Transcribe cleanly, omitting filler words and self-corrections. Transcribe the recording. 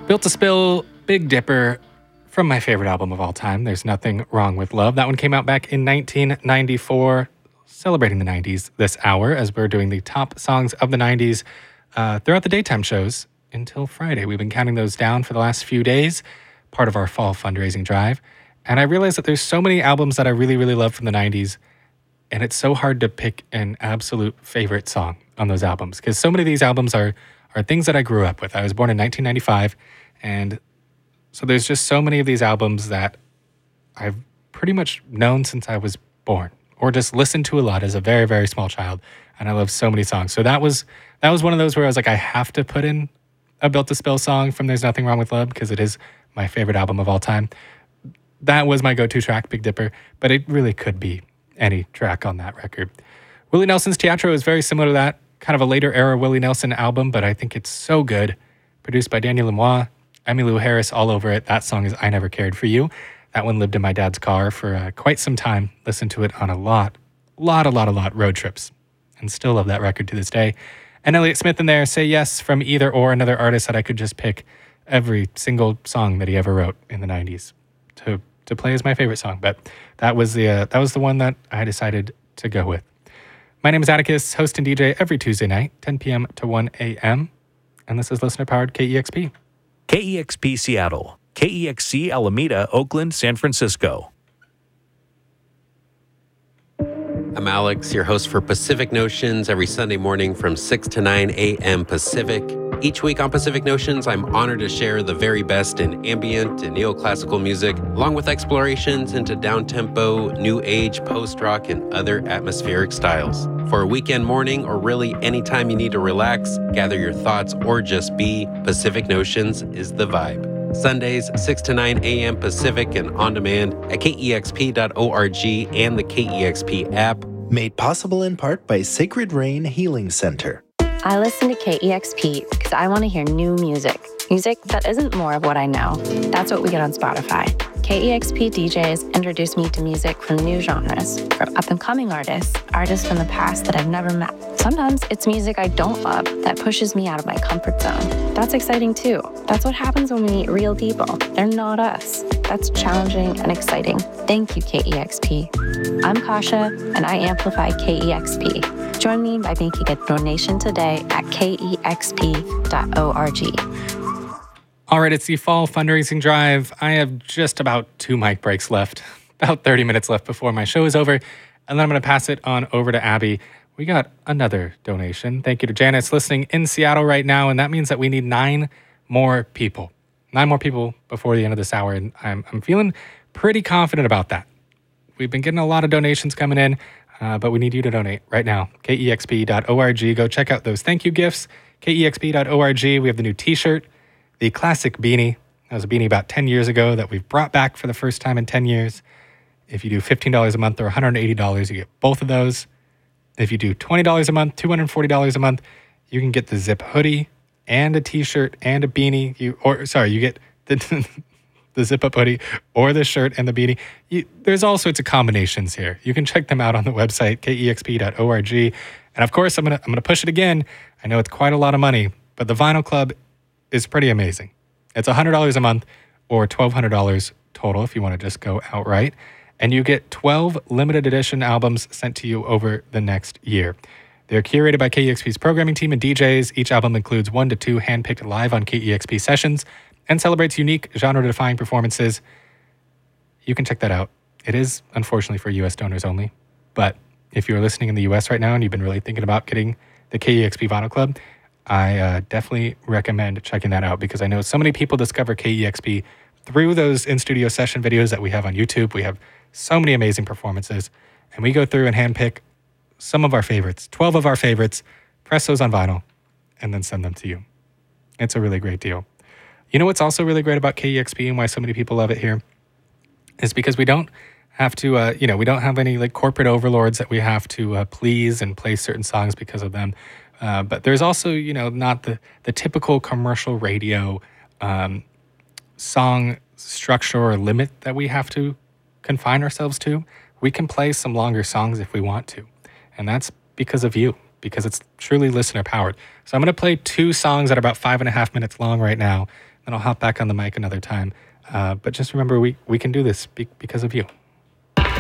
Built to Spill, Big Dipper, from my favorite album of all time, There's Nothing Wrong with Love. That one came out back in 1994, celebrating the 90s this hour as we're doing the top songs of the 90s throughout the daytime shows until Friday. We've been counting those down for the last few days, part of our fall fundraising drive. And I realized that there's so many albums that I really, really love from the 90s, and it's so hard to pick an absolute favorite song on those albums because so many of these albums are things that I grew up with. I was born in 1995, and so there's just so many of these albums that I've pretty much known since I was born or just listened to a lot as a very, very small child, and I love so many songs. So that was one of those where I was like, I have to put in a Built to Spill song from There's Nothing Wrong with Love because it is my favorite album of all time. That was my go-to track, Big Dipper, but it really could be any track on that record. Willie Nelson's Teatro is very similar to that, kind of a later era Willie Nelson album, but I think it's so good. Produced by Daniel Lanois, Emmylou Harris all over it. That song is I Never Cared for You. That one lived in my dad's car for quite some time. Listened to it on a lot road trips, and still love that record to this day. And Elliott Smith in there, Say Yes from Either Or, another artist that I could just pick every single song that he ever wrote in the 90s to play as my favorite song. But that was the one that I decided to go with. My name is Atticus, host and DJ every Tuesday night, 10 p.m. to 1 a.m. And this is listener-powered KEXP. KEXP Seattle, KEXC Alameda, Oakland, San Francisco. I'm Alex, your host for Pacific Notions every Sunday morning from 6 to 9 a.m. Pacific. Each week on Pacific Notions, I'm honored to share the very best in ambient and neoclassical music, along with explorations into down-tempo, new age, post-rock, and other atmospheric styles. For a weekend morning, or really anytime you need to relax, gather your thoughts, or just be, Pacific Notions is the vibe. Sundays, 6 to 9 a.m. Pacific and on demand at kexp.org and the KEXP app. Made possible in part by Sacred Rain Healing Center. I listen to KEXP because I want to hear new music that isn't more of what I know. That's what we get on Spotify. KEXP DJs introduce me to music from new genres, from up-and-coming artists from the past that I've never met. Sometimes it's music I don't love that pushes me out of my comfort zone. That's exciting too. That's what happens when we meet real people. They're not us. That's challenging and exciting. Thank you, KEXP. I'm Kasha, and I amplify KEXP. Join me by making a donation today at kexp.org. All right, it's the fall fundraising drive. I have just about 2 mic breaks left, about 30 minutes left before my show is over, and then I'm going to pass it on over to Abby. We got another donation. Thank you to Janice listening in Seattle right now, and that means that we need 9 more people. 9 more people before the end of this hour, and I'm feeling pretty confident about that. We've been getting a lot of donations coming in, but we need you to donate right now. KEXP.org. Go check out those thank you gifts. KEXP.org. We have the new t-shirt, the classic beanie. That was a beanie about 10 years ago that we've brought back for the first time in 10 years. If you do $15 a month or $180, you get both of those. If you do $20 a month, $240 a month, you can get the zip hoodie and a t-shirt and a beanie. You get the zip-up hoodie or the shirt and the beanie. There's all sorts of combinations here. You can check them out on the website, kexp.org. And of course, I'm gonna push it again. I know it's quite a lot of money, but the Vinyl Club is pretty amazing. It's $100 a month or $1,200 total if you want to just go outright. And you get 12 limited edition albums sent to you over the next year. They're curated by KEXP's programming team and DJs. Each album includes 1 to 2 handpicked live on KEXP sessions and celebrates unique genre-defying performances. You can check that out. It is, unfortunately, for U.S. donors only. But if you're listening in the U.S. right now and you've been really thinking about getting the KEXP Vinyl Club, I definitely recommend checking that out because I know so many people discover KEXP through those in-studio session videos that we have on YouTube. We have so many amazing performances, and we go through and handpick some of our favorites, 12 of our favorites, press those on vinyl, and then send them to you. It's a really great deal. You know what's also really great about KEXP and why so many people love it here is because we don't have to, we don't have any like corporate overlords that we have to please and play certain songs because of them. But there's also, not the typical commercial radio song structure or limit that we have to confine ourselves to. We can play some longer songs if we want to. And that's because of you, because it's truly listener powered. So I'm going to play 2 songs that are about 5.5 minutes long right now. then I'll hop back on the mic another time. But just remember, we can do this because of you.